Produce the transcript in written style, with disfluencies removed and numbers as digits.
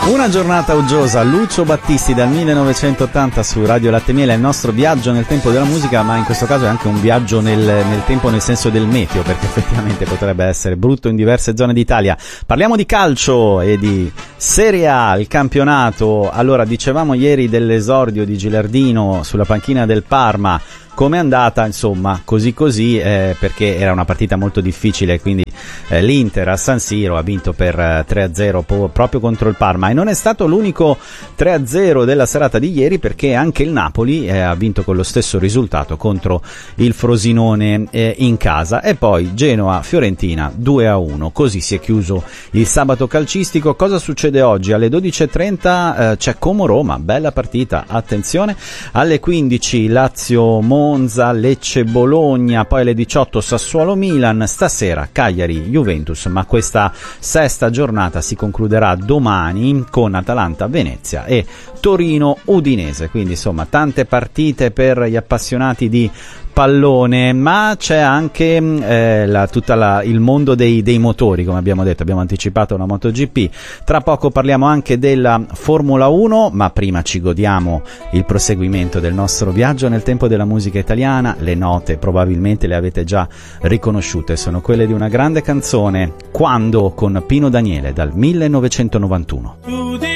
Una giornata uggiosa, Lucio Battisti dal 1980 su Radio Latte Miele, è il nostro viaggio nel tempo della musica, ma in questo caso è anche un viaggio nel tempo nel senso del meteo, perché effettivamente potrebbe essere brutto in diverse zone d'Italia. Parliamo di calcio e di Serie A, il campionato. Allora, dicevamo ieri dell'esordio di Gilardino sulla panchina del Parma. Come è andata? Insomma, così perché era una partita molto difficile, quindi l'Inter a San Siro ha vinto per 3-0 proprio contro il Parma, e non è stato l'unico 3-0 della serata di ieri, perché anche il Napoli ha vinto con lo stesso risultato contro il Frosinone in casa. E poi Genoa-Fiorentina 2-1, così si è chiuso il sabato calcistico. Cosa succede oggi? Alle 12.30 c'è Como-Roma, bella partita, attenzione. Alle 15 Lazio-Monza, Lecce-Bologna, poi alle 18 Sassuolo-Milan, stasera Cagliari-Juventus, ma questa sesta giornata si concluderà domani con Atalanta-Venezia e Torino-Udinese, quindi insomma tante partite per gli appassionati di pallone, ma c'è anche il mondo dei motori, come abbiamo detto, abbiamo anticipato la MotoGP. Tra poco parliamo anche della Formula 1, ma prima ci godiamo il proseguimento del nostro viaggio nel tempo della musica italiana. Le note probabilmente le avete già riconosciute, sono quelle di una grande canzone, Quando, con Pino Daniele, dal 1991.